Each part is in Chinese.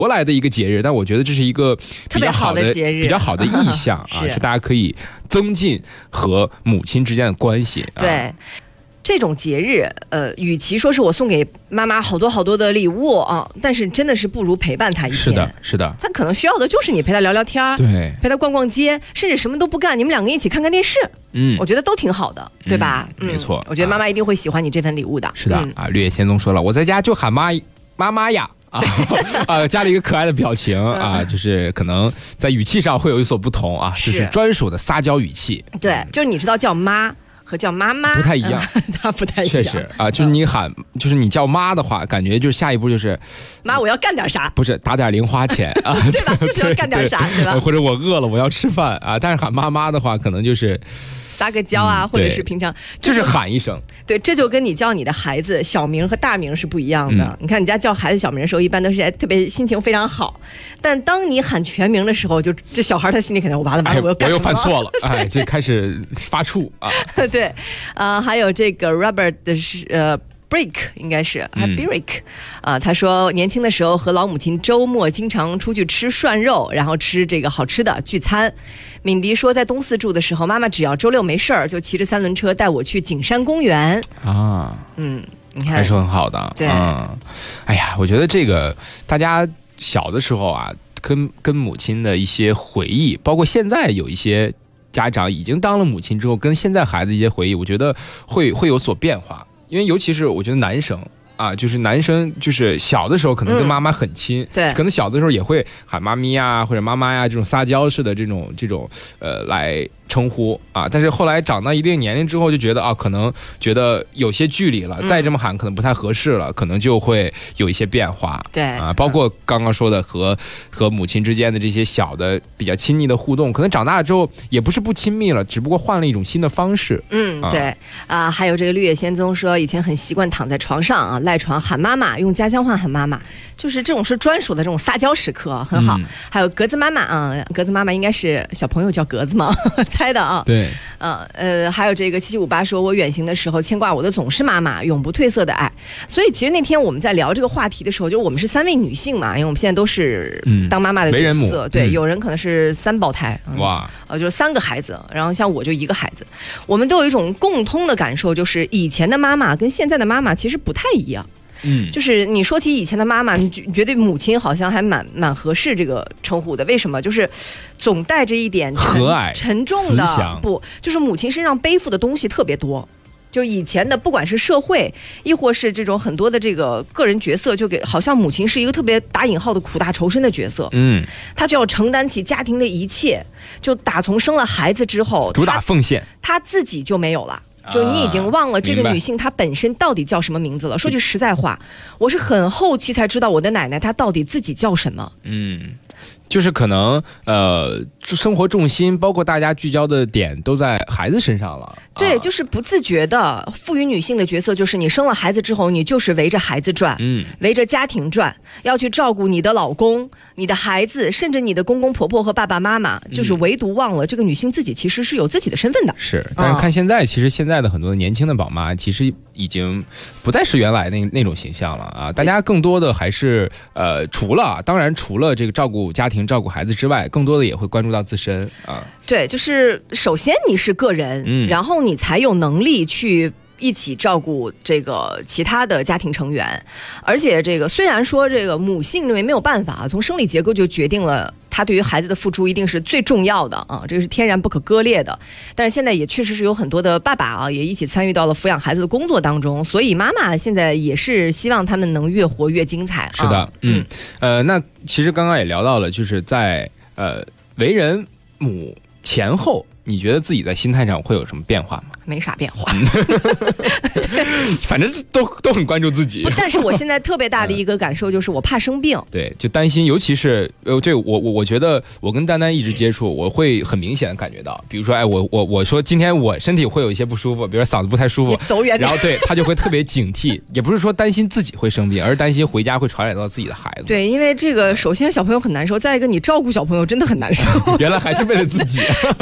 国来的一个节日，但我觉得这是一个比较好的节日， 比较好的意向啊，是大家可以增进和母亲之间的关系。 对。这种节日，与其说是我送给妈妈好多好多的礼物啊，但是真的是不如陪伴她一天。 是的，是的。 她可能需要的就是你陪她聊聊天， 对， 陪她逛逛街，甚至什么都不干，你们两个一起看看电视。我觉得都挺好的，对吧？ 没错。 我觉得妈妈一定会喜欢你这份礼物的。 是的啊，绿野仙踪说了，我在家就喊妈妈呀。加了一个可爱的表情啊，就是可能在语气上会有所不同啊，就是专属的撒娇语气。 对，就是你知道叫妈和叫妈妈不太一样， 它不太一样。 确实啊，就是你喊，就是你叫妈的话，感觉就是下一步就是妈，我要干点啥？ 不是打点零花钱啊， 对吧？就是要干点啥，对吧？ 或者我饿了，我要吃饭啊。但是喊妈妈的话，可能就是撒个娇啊，或者是平常就是喊一声。 对，这就跟你叫你的孩子小名和大名是不一样的。你看你家叫孩子小名的时候，一般都是特别心情非常好，但当你喊全名的时候，就这小孩他心里肯定完了，我又犯错了，哎，就开始发怵啊。 对，还有这个 Robert 的是Break 应该是还 Break 他说年轻的时候和老母亲周末经常出去吃涮肉，然后吃这个好吃的聚餐。敏迪说在东四住的时候，妈妈只要周六没事儿就骑着3轮车带我去景山公园啊。你看还是很好的。 对， 哎呀，我觉得这个大家小的时候啊，跟母亲的一些回忆，包括现在有一些家长已经当了母亲之后，跟现在孩子一些回忆，我觉得会有所变化。因为尤其是我觉得男生啊，就是男生就是小的时候可能跟妈妈很亲， 对， 可能小的时候也会喊妈咪呀或者妈妈呀这种撒娇式的这种来称呼啊，但是后来长到一定年龄之后，就觉得啊，可能觉得有些距离了，再这么喊可能不太合适了，可能就会有一些变化。 对啊，包括刚刚说的和母亲之间的这些小的比较亲昵的互动，可能长大了之后也不是不亲密了，只不过换了一种新的方式。 对啊，还有这个绿野仙踪说，以前很习惯躺在床上啊，赖床喊妈妈，用家乡话喊妈妈，就是这种是专属的这种撒娇时刻，很好。还有格子妈妈啊，格子妈妈应该是小朋友叫格子吗？猜的啊。 对， 还有这个7758说，我远行的时候牵挂我的总是妈妈，永不褪色的爱。所以其实那天我们在聊这个话题的时候，就我们是3位女性嘛，因为我们现在都是当妈妈的角色，对，有人可能是3胞胎， 哇， 就是3个孩子，然后像我就1个孩子，我们都有一种共通的感受，就是以前的妈妈跟现在的妈妈其实不太一样。就是你说起以前的妈妈，你觉得母亲好像还蛮合适这个称呼的，为什么？就是总带着一点和蔼沉重的，不，就是母亲身上背负的东西特别多。就以前的不管是社会亦或是这种很多的这个个人角色，就给好像母亲是一个特别打引号的苦大仇深的角色。她就要承担起家庭的一切，就打从生了孩子之后主打奉献， 她自己就没有了。就你已经忘了这个女性她本身到底叫什么名字了。说句实在话，我是很后期才知道我的奶奶她到底自己叫什么。 就是可能生活重心包括大家聚焦的点都在孩子身上了。 对，就是不自觉的赋予女性的角色，就是你生了孩子之后，你就是围着孩子转，围着家庭转，要去照顾你的老公、你的孩子，甚至你的公公婆婆和爸爸妈妈，就是唯独忘了这个女性自己其实是有自己的身份的。 是，但是看现在，其实现在的很多年轻的宝妈，其实已经不再是原来那种形象了啊！大家更多的还是除了这个照顾家庭、照顾孩子之外，更多的也会关注到自身啊。 对，就是首先你是个人，然后你才有能力去一起照顾这个其他的家庭成员。而且这个虽然说这个母性认为没有办法，从生理结构就决定了他对于孩子的付出一定是最重要的啊，这个是天然不可割裂的。但是现在也确实是有很多的爸爸啊，也一起参与到了抚养孩子的工作当中，所以妈妈现在也是希望他们能越活越精彩。 是的，那其实刚刚也聊到了，就是在为人母前后，你觉得自己在心态上会有什么变化吗？ 没啥变化， 反正都很关注自己。 但是我现在特别大的一个感受就是我怕生病， 对，就担心，尤其是这我觉得我跟丹丹一直接触，我会很明显的感觉到，比如说，我说今天我身体会有一些不舒服，比如说嗓子不太舒服， 走远点， 然后对他就会特别警惕，也不是说担心自己会生病，而是担心回家会传染到自己的孩子。 对，因为这个首先小朋友很难受，再一个你照顾小朋友真的很难受。 原来还是为了自己。 对，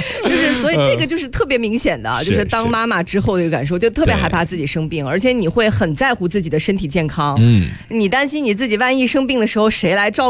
就是所以这个就是特别明显的，就是当妈妈之后的一个感受，就特别害怕自己生病，而且你会很在乎自己的身体健康。你担心你自己万一生病的时候谁来照